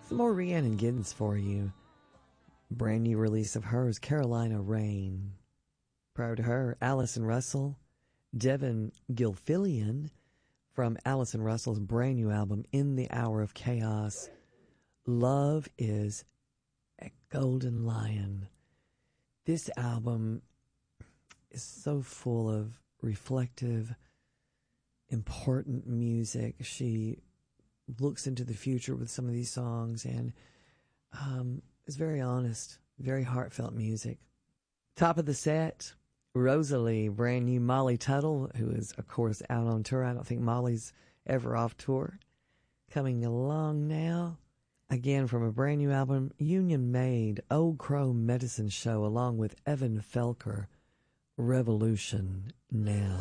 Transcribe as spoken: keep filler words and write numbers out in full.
Some more Rhiannon Giddens for you. Brand new release of hers, Carolina Rain. Prior to her, Allison Russell, Devin Gilfillian from Allison Russell's brand new album, In the Hour of Chaos. Love is a Golden Lion. This album is so full of reflective, important music. She looks into the future with some of these songs and um, is very honest, very heartfelt music. Top of the set, Rosalie, brand new Molly Tuttle, who is, of course, out on tour. I don't think Molly's ever off tour. Coming along now, again from a brand new album, Union Made, Old Crow Medicine Show, along with Evan Felker, Revolution Now.